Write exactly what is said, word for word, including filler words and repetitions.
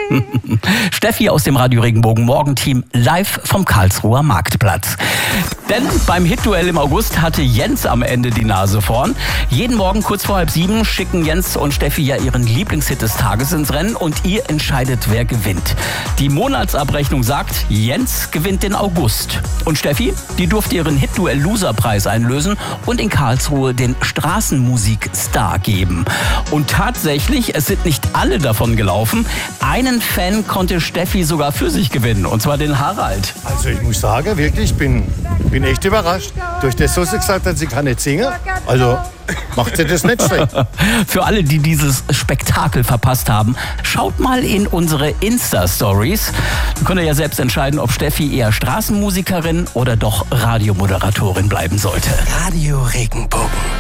Steffi aus dem Radio Regenbogen Morgenteam live vom Karlsruher Marktplatz. Denn beim Hitduell im August hatte Jens am Ende die Nase vorn. Jeden Morgen kurz vor halb sieben schicken Jens und Steffi ja ihren Lieblingshit des Tages ins Rennen und ihr entscheidet, wer gewinnt. Die Monatsabrechnung sagt, Jens gewinnt den August. Und Steffi, die durfte ihren Hitduell-Loser-Preis einlösen und in Karlsruhe den Straßenmusik-Star geben. Und tatsächlich, es sind nicht alle davon gelaufen. Einen Fan konnte Steffi sogar für sich gewinnen, und zwar den Harald. Also ich muss sagen, wirklich, ich bin, bin echt überrascht. Durch das, was sie gesagt hat, sie kann nicht singen, also macht sie das nicht schlecht. Für alle, die dieses Spektakel verpasst haben, schaut mal in unsere Insta-Stories. Dann könnt ihr ja selbst entscheiden, ob Steffi eher Straßenmusikerin oder doch Radiomoderatorin bleiben sollte. Radio Regenbogen.